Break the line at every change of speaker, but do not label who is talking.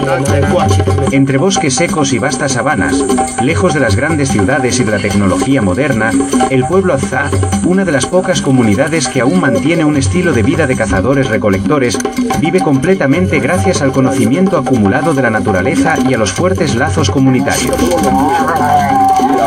Entre bosques secos y vastas sabanas, lejos de las grandes ciudades y de la tecnología moderna, el pueblo Azá, una de las pocas comunidades que aún mantiene un estilo de vida de cazadores-recolectores, vive completamente gracias al conocimiento acumulado de la naturaleza y a los fuertes lazos comunitarios.